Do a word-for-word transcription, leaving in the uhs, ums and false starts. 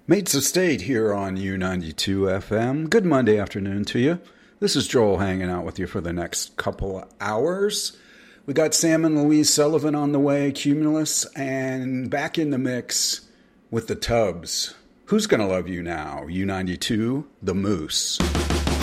Mates of State here on U ninety-two F M. Good Monday afternoon to you. This is Joel hanging out with you for the next couple of hours. We got Sam and Louise Sullivan on the way, Cumulus, and back in the mix with the Tubbs. Who's Gonna Love You Now? U ninety-two, The Moose.